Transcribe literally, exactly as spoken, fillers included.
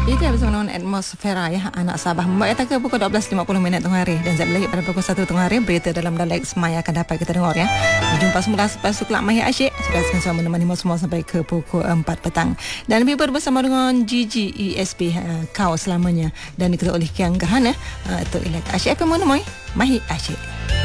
Itu bersama dengan Atmosfera ya, anak Sabah. Membaik tak ke pukul dua belas lima puluh minit tengah hari. Dan saya balik pada pukul satu tengah hari. Berita dalam Dialek Semaya akan dapat kita dengar ya. Berjumpa semula selepas tu kelak Mahir Asyik. Sudah sama menemani semua sampai ke pukul empat petang. Dan lebih bersama dengan G G E S P uh, Kau selamanya. Dan diketuai oleh Kiang Gerhana uh, Tok Elak Asyik. Apa mana Moy? Mahir Asyik.